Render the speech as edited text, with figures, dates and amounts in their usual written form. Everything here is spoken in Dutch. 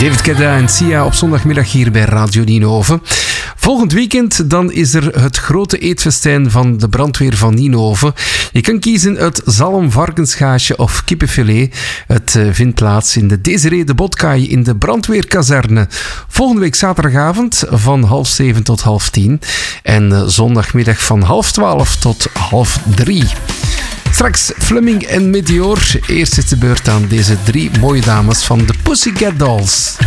David Guetta en Sia op zondagmiddag hier bij Radio Nienhoven. Volgend weekend dan is er het grote eetfestijn van de brandweer van Nienhoven. Je kan kiezen uit zalm, varkensgaasje of kippenfilet. Het vindt plaats in de Desiree de Botkaai in de brandweerkazerne. Volgende week zaterdagavond van 7:30 tot 10:30. En zondagmiddag van 12:30 tot 2:30. Straks Fleming en Meteor. Eerst is de beurt aan deze 3 mooie dames van de Pussycat Dolls.